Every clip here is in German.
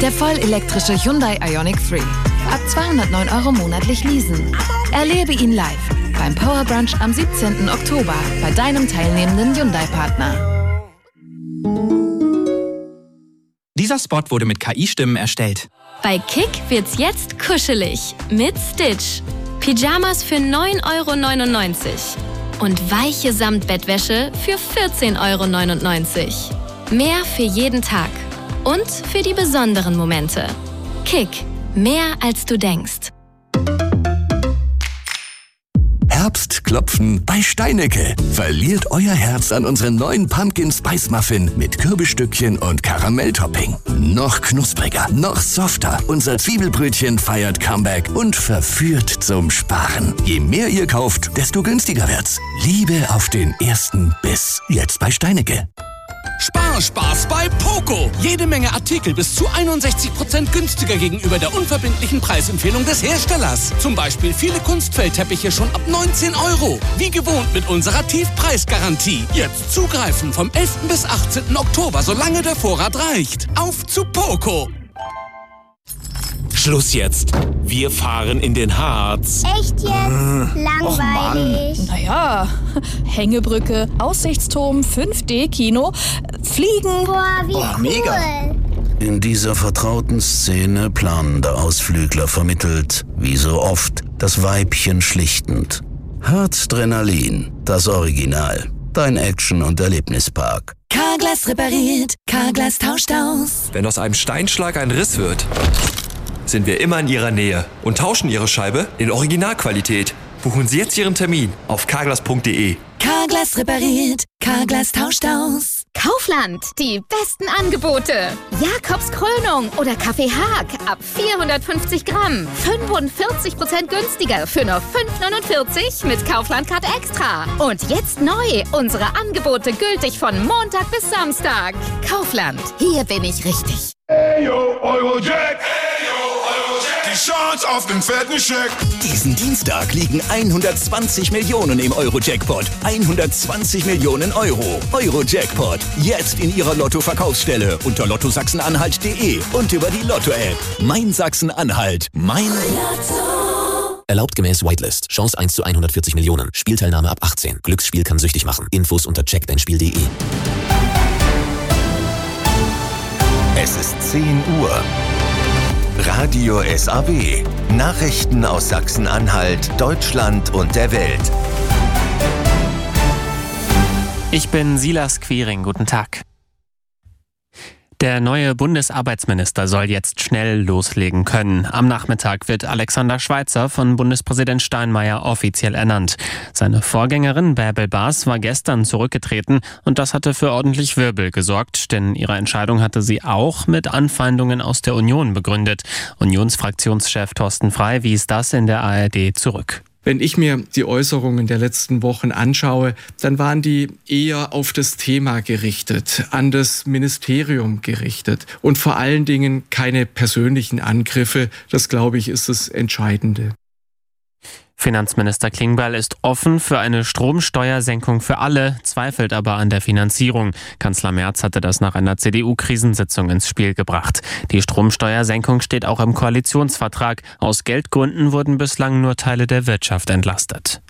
Der vollelektrische Hyundai Ioniq 3. Ab 209 € monatlich leasen. Erlebe ihn live beim Power Brunch am 17. Oktober bei deinem teilnehmenden Hyundai-Partner. Dieser Spot wurde mit KI-Stimmen erstellt. Bei Kick wird's jetzt kuschelig mit Stitch. Pyjamas für 9,99 € und weiche Samtbettwäsche für 14,99 €. Mehr für jeden Tag und für die besonderen Momente. Kick, mehr als du denkst. Herbstklopfen bei Steinecke. Verliert euer Herz an unseren neuen Pumpkin Spice Muffin mit Kürbisstückchen und Karamelltopping. Noch knuspriger, noch softer. Unser Zwiebelbrötchen feiert Comeback und verführt zum Sparen. Je mehr ihr kauft, desto günstiger wird's. Liebe auf den ersten Biss. Jetzt bei Steinecke. Spaß bei Poco. Jede Menge Artikel bis zu 61% günstiger gegenüber der unverbindlichen Preisempfehlung des Herstellers. Zum Beispiel viele Kunstfeldteppiche schon ab 19 €. Wie gewohnt mit unserer Tiefpreisgarantie. Jetzt zugreifen vom 11. bis 18. Oktober, solange der Vorrat reicht. Auf zu Poco. Schluss jetzt. Wir fahren in den Harz. Echt jetzt? Langweilig. Naja, Hängebrücke, Aussichtsturm, 5D-Kino, Fliegen. Boah, wie cool. Mega. In dieser vertrauten Szene planender Ausflügler vermittelt, wie so oft, das Weibchen schlichtend. Herzdrenalin, das Original. Dein Action- und Erlebnispark. Carglass repariert, Carglass tauscht aus. Wenn aus einem Steinschlag ein Riss wird, sind wir immer in Ihrer Nähe und tauschen Ihre Scheibe in Originalqualität. Buchen Sie jetzt Ihren Termin auf carglass.de. Carglass repariert, Carglass tauscht aus. Kaufland, die besten Angebote. Jakobs Krönung oder Kaffee Haag ab 450 Gramm. 45% günstiger für nur 5,49 € mit Kaufland-Card Extra. Und jetzt neu, unsere Angebote gültig von Montag bis Samstag. Kaufland, hier bin ich richtig. Hey yo, Eurojack! Die Chance auf den fetten Scheck. Diesen Dienstag liegen 120 Millionen im Euro-Jackpot. 120 Millionen Euro. Euro-Jackpot. Jetzt in Ihrer Lotto-Verkaufsstelle unter lottosachsen-anhalt.de und über die Lotto-App. Mein Sachsen-Anhalt. Mein Lotto. Erlaubt gemäß Whitelist. Chance 1 zu 140 Millionen. Spielteilnahme ab 18. Glücksspiel kann süchtig machen. Infos unter checkdeinspiel.de. Es ist 10 Uhr. Radio SAW. Nachrichten aus Sachsen-Anhalt, Deutschland und der Welt. Ich bin Silas Quiring. Guten Tag. Der neue Bundesarbeitsminister soll jetzt schnell loslegen können. Am Nachmittag wird Alexander Schweitzer von Bundespräsident Steinmeier offiziell ernannt. Seine Vorgängerin Bärbel Baas war gestern zurückgetreten und das hatte für ordentlich Wirbel gesorgt, denn ihre Entscheidung hatte sie auch mit Anfeindungen aus der Union begründet. Unionsfraktionschef Thorsten Frey wies das in der ARD zurück. Wenn ich mir die Äußerungen der letzten Wochen anschaue, dann waren die eher auf das Thema gerichtet, an das Ministerium gerichtet und vor allen Dingen keine persönlichen Angriffe. Das, glaube ich, ist das Entscheidende. Finanzminister Klingbeil ist offen für eine Stromsteuersenkung für alle, zweifelt aber an der Finanzierung. Kanzler Merz hatte das nach einer CDU-Krisensitzung ins Spiel gebracht. Die Stromsteuersenkung steht auch im Koalitionsvertrag. Aus Geldgründen wurden bislang nur Teile der Wirtschaft entlastet.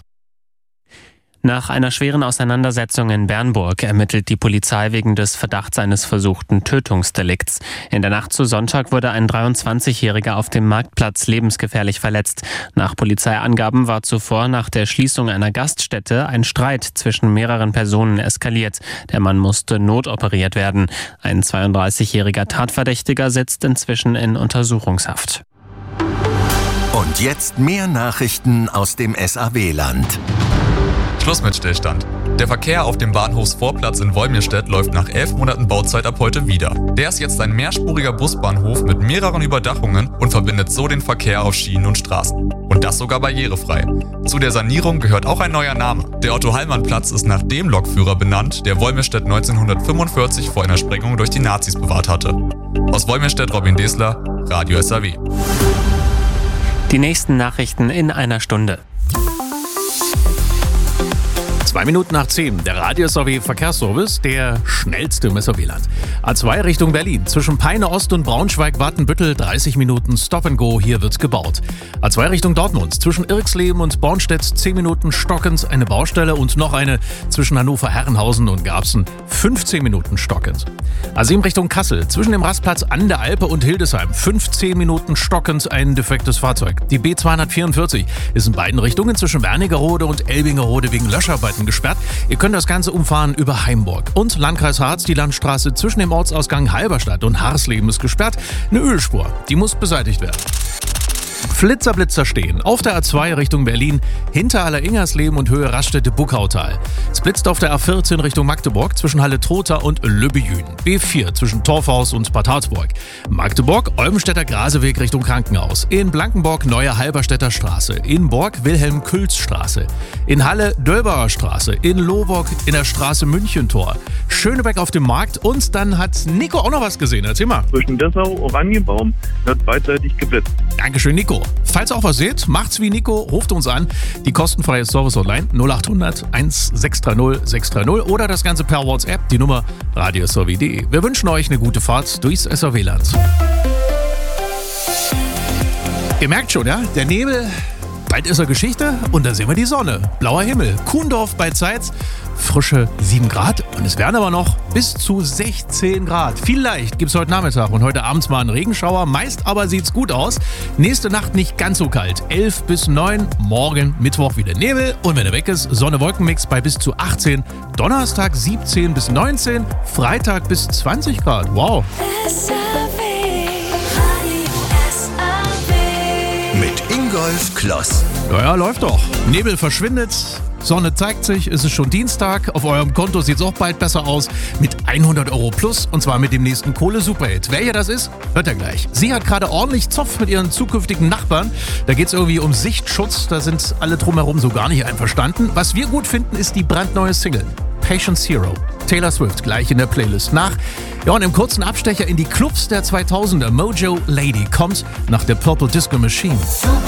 Nach einer schweren Auseinandersetzung in Bernburg ermittelt die Polizei wegen des Verdachts eines versuchten Tötungsdelikts. In der Nacht zu Sonntag wurde ein 23-Jähriger auf dem Marktplatz lebensgefährlich verletzt. Nach Polizeiangaben war zuvor nach der Schließung einer Gaststätte ein Streit zwischen mehreren Personen eskaliert. Der Mann musste notoperiert werden. Ein 32-jähriger Tatverdächtiger sitzt inzwischen in Untersuchungshaft. Und jetzt mehr Nachrichten aus dem SAW-Land. Schluss mit Stillstand. Der Verkehr auf dem Bahnhofsvorplatz in Wolmirstedt läuft nach 11 Monaten Bauzeit ab heute wieder. Der ist jetzt ein mehrspuriger Busbahnhof mit mehreren Überdachungen und verbindet so den Verkehr auf Schienen und Straßen. Und das sogar barrierefrei. Zu der Sanierung gehört auch ein neuer Name. Der Otto-Hallmann-Platz ist nach dem Lokführer benannt, der Wolmirstedt 1945 vor einer Sprengung durch die Nazis bewahrt hatte. Aus Wolmirstedt Robin Desler, Radio SAW. Die nächsten Nachrichten in einer Stunde. 2 Minuten nach 10, der Radio-SRW Verkehrsservice, der schnellste im SRW-Land. A2 Richtung Berlin, zwischen Peine Ost und Braunschweig-Wartenbüttel 30 Minuten Stop and Go, hier wird gebaut. A2 Richtung Dortmund, zwischen Irxleben und Bornstedt 10 Minuten stockend eine Baustelle und noch eine zwischen Hannover-Herrenhausen und Garbsen 15 Minuten stockend. A7 Richtung Kassel, zwischen dem Rastplatz an der Alpe und Hildesheim 15 Minuten stockend ein defektes Fahrzeug. Die B244 ist in beiden Richtungen zwischen Wernigerode und Elbingerode wegen Löscharbeiten gesperrt. Ihr könnt das Ganze umfahren über Heimburg. Und Landkreis Harz, die Landstraße zwischen dem Ortsausgang Halberstadt und Harsleben ist gesperrt. Eine Ölspur, die muss beseitigt werden. Flitzer stehen auf der A2 Richtung Berlin, hinter Alleringersleben und Höhe Raststätte-Buckautal. Es blitzt auf der A14 Richtung Magdeburg zwischen Halle-Trotha und Lübbejün. B4 zwischen Torfhaus und Bad Harzburg. Magdeburg, Olbenstädter Graseweg Richtung Krankenhaus. In Blankenburg Neue Halberstädter Straße. In Borg Wilhelm-Külz-Straße. In Halle Dölbauer Straße. In Lohburg in der Straße Münchentor. Schönebeck auf dem Markt und dann hat Nico auch noch was gesehen. Erzähl mal. Zwischen Dessau, Oranienbaum wird beidseitig geblitzt. Dankeschön, Nico. Falls ihr auch was seht, macht's wie Nico, ruft uns an. Die kostenfreie Service Online 0800 1630 630 oder das Ganze per WhatsApp, die Nummer radiosrw.de. Wir wünschen euch eine gute Fahrt durchs SRW-Land. Ihr merkt schon, ja, der Nebel, bald ist er Geschichte und dann sehen wir die Sonne. Blauer Himmel, Kuhndorf bei Zeitz, frische 7 Grad und es werden aber noch bis zu 16 Grad. Vielleicht gibt es heute Nachmittag und heute abends mal einen Regenschauer, meist aber sieht's gut aus. Nächste Nacht nicht ganz so kalt, 11 bis 9, morgen Mittwoch wieder Nebel und wenn er weg ist, Sonne-Wolkenmix bei bis zu 18, Donnerstag 17 bis 19, Freitag bis 20 Grad. Wow. Mit Ingolf Kloss. Ja, läuft doch. Nebel verschwindet, Sonne zeigt sich, es ist schon Dienstag. Auf eurem Konto sieht es auch bald besser aus. Mit 100 € plus und zwar mit dem nächsten Kohle-Superhit. Wer das ist, hört ihr gleich. Sie hat gerade ordentlich Zoff mit ihren zukünftigen Nachbarn. Da geht es irgendwie um Sichtschutz. Da sind alle drumherum so gar nicht einverstanden. Was wir gut finden, ist die brandneue Single. Patient Zero. Taylor Swift gleich in der Playlist nach. Ja, und im kurzen Abstecher in die Clubs der 2000er. Mojo Lady kommt nach der Purple Disco Machine.